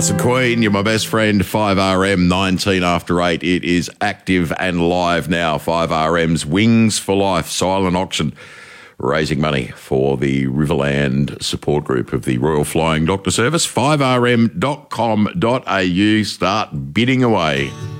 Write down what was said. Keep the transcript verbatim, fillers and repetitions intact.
Carson Queen, you're my best friend. five R M, nineteen after eight. It is active and live now. five R M's Wings for Life silent auction, raising money for the Riverland support group of the Royal Flying Doctor Service. five r m dot com dot a u. Start bidding away.